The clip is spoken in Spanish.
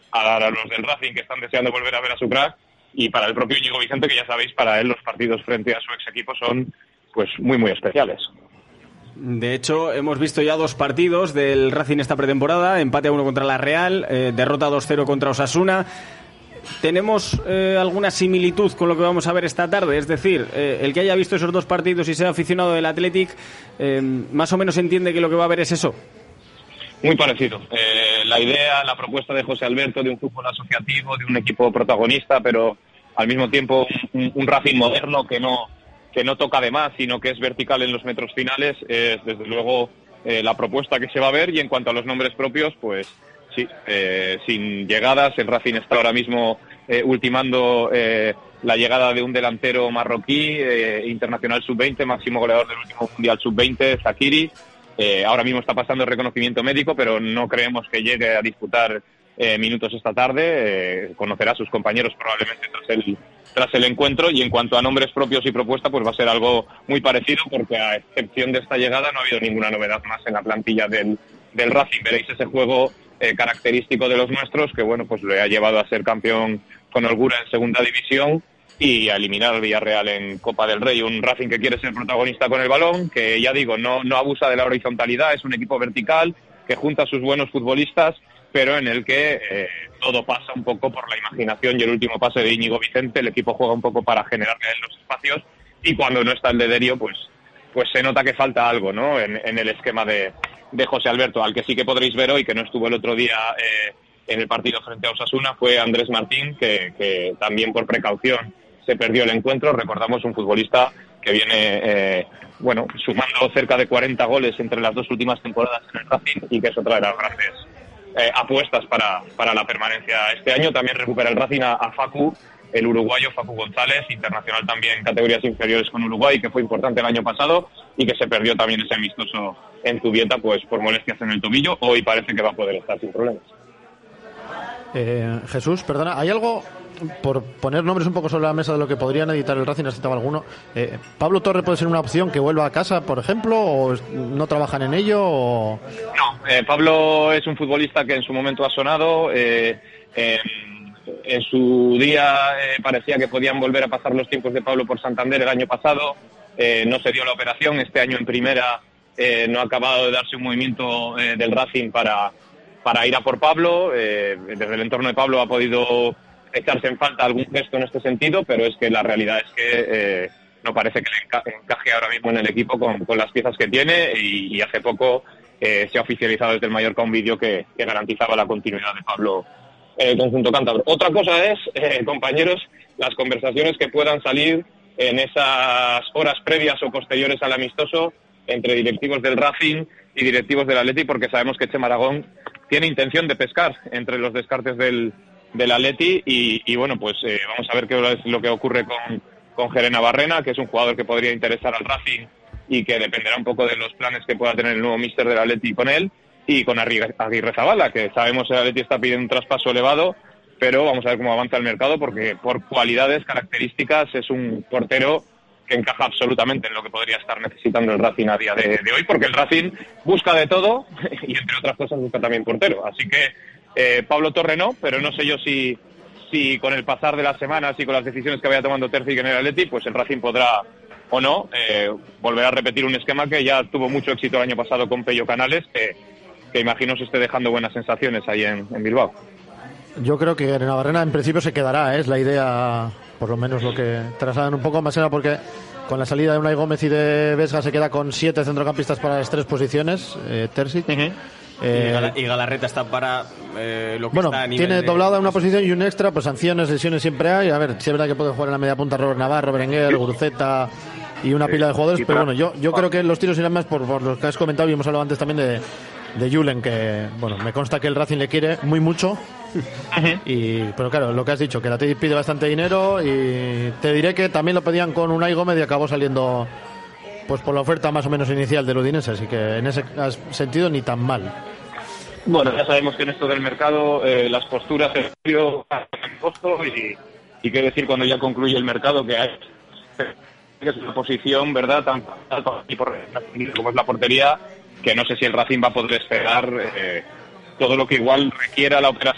a los del Racing, que están deseando volver a ver a su crack, y para el propio Íñigo Vicente, que ya sabéis, para él los partidos frente a su ex equipo son pues muy, muy especiales. De hecho, hemos visto ya 2 partidos del Racing esta pretemporada, empate a 1 contra la Real, derrota 2-0 contra Osasuna. ¿Tenemos alguna similitud con lo que vamos a ver esta tarde? Es decir, el que haya visto esos 2 partidos y sea aficionado del Athletic, más o menos entiende que lo que va a ver es eso. Muy parecido. La idea, la propuesta de José Alberto de un fútbol asociativo, de un equipo protagonista, pero al mismo tiempo un Racing moderno que no toca de más, sino que es vertical en los metros finales, es desde luego la propuesta que se va a ver. Y en cuanto a los nombres propios, pues sí, sin llegadas, el Racing está ahora mismo ultimando la llegada de un delantero marroquí, internacional sub-20, máximo goleador del último Mundial sub-20, Zakiri. Ahora mismo está pasando el reconocimiento médico, pero no creemos que llegue a disputar minutos esta tarde. Conocerá a sus compañeros probablemente tras el encuentro. Y en cuanto a nombres propios y propuesta, pues va a ser algo muy parecido, porque a excepción de esta llegada no ha habido ninguna novedad más en la plantilla del Racing. Veréis ese juego característico de los nuestros, que bueno, pues le ha llevado a ser campeón con holgura en segunda división y a eliminar al Villarreal en Copa del Rey. Un Racing que quiere ser protagonista con el balón, que ya digo, no abusa de la horizontalidad, es un equipo vertical que junta a sus buenos futbolistas, pero en el que todo pasa un poco por la imaginación y el último pase de Íñigo Vicente. El equipo juega un poco para generarle a él los espacios, y cuando no está el Lederio, pues se nota que falta algo, ¿no?, en el esquema de José Alberto. Al que sí que podréis ver hoy, que no estuvo el otro día en el partido frente a Osasuna, fue Andrés Martín, que también por precaución se perdió el encuentro. Recordamos un futbolista que viene sumando cerca de 40 goles entre las 2 últimas temporadas en el Racing, y que es otra de las grandes apuestas para la permanencia este año. También recupera el Racing a Facu, el uruguayo Facu González, internacional también en categorías inferiores con Uruguay, que fue importante el año pasado y que se perdió también ese amistoso en Zubieta, pues por molestias en el tobillo. Hoy parece que va a poder estar sin problemas. Jesús, perdona, ¿hay algo, por poner nombres un poco sobre la mesa de lo que podrían editar el Racing, necesitaba alguno? ¿Pablo Torre puede ser una opción que vuelva a casa, por ejemplo, o no trabajan en ello? O... No, Pablo es un futbolista que en su momento ha sonado. En su día parecía que podían volver a pasar los tiempos de Pablo por Santander el año pasado. No se dio la operación. Este año en primera no ha acabado de darse un movimiento del Racing para ir a por Pablo. Desde el entorno de Pablo ha podido echarse en falta algún gesto en este sentido, pero es que la realidad es que no parece que le encaje ahora mismo en el equipo con las piezas que tiene, y hace poco se ha oficializado desde el Mallorca un vídeo que garantizaba la continuidad de Pablo en el conjunto cántabro. Otra cosa es, compañeros, las conversaciones que puedan salir en esas horas previas o posteriores al amistoso entre directivos del Racing y directivos del Atleti, porque sabemos que Chema Aragón tiene intención de pescar entre los descartes del Atleti, y bueno, pues vamos a ver qué es lo que ocurre con Gerena Barrena, que es un jugador que podría interesar al Racing y que dependerá un poco de los planes que pueda tener el nuevo míster del Atleti con él, y con Aguirrezabala, que sabemos que el Atleti está pidiendo un traspaso elevado, pero vamos a ver cómo avanza el mercado, porque por cualidades, características, es un portero que encaja absolutamente en lo que podría estar necesitando el Racing a día de hoy, porque el Racing busca de todo y entre otras cosas busca también portero. Así que Pablo Torre no, pero no sé yo si con el pasar de las semanas y con las decisiones que vaya tomando Terzic en el Atleti, pues el Racing podrá o no volver a repetir un esquema que ya tuvo mucho éxito el año pasado con Pello Canales, que imagino se esté dejando buenas sensaciones ahí en Bilbao. Yo creo que en Navarrena en principio se quedará, es la idea, por lo menos lo que trasladan un poco más, era porque con la salida de Unai Gómez y de Vesga se queda con 7 centrocampistas para las 3 posiciones, Terzic. Y Galarreta está para lo que está a nivel tiene doblada una posición y un extra, pues sanciones, lesiones siempre hay. A ver, si es verdad que puede jugar en la media punta Robert Navarro, Berenguer, Guruceta y una pila de jugadores, pero bueno, yo creo que los tiros irán más por los que has comentado, y hemos hablado antes también de Julen, que bueno, me consta que el Racing le quiere muy mucho. Pero claro, lo que has dicho, que la Atleti pide bastante dinero, y te diré que también lo pedían con Unai Gómez y acabó saliendo pues por la oferta más o menos inicial del Udinese, así que en ese sentido ni tan mal. Bueno, ya sabemos que en esto del mercado las posturas en costo, y qué decir cuando ya concluye el mercado, que es una posición, ¿verdad?, tan como es la portería, que no sé si el Racing va a poder esperar todo lo que igual requiera la operación